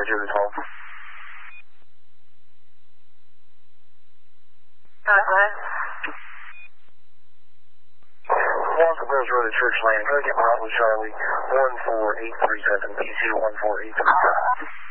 Charlie 2 to 12. Boston Mills Road at Church Lane. Can I get my with Charlie 14837, PC 14837.